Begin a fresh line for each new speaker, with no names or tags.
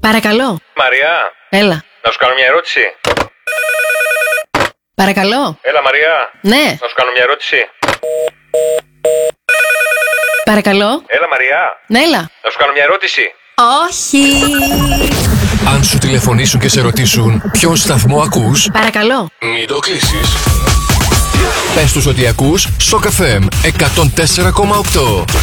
Παρακαλώ.
Μαριά.
Έλα.
Να σου κάνω μια ερώτηση.
Παρακαλώ.
Έλα, Μαριά.
Ναι.
Να σου κάνω μια ερώτηση.
Παρακαλώ.
Έλα, Μαριά.
Ναι, έλα.
Να σου κάνω μια ερώτηση.
Όχι.
Αν σου τηλεφωνήσουν και σε ρωτήσουν ποιον σταθμό ακούς,
Παρακαλώ.
μην το κλείσεις. Πες τους ότι ακούς Shock FM 104,8.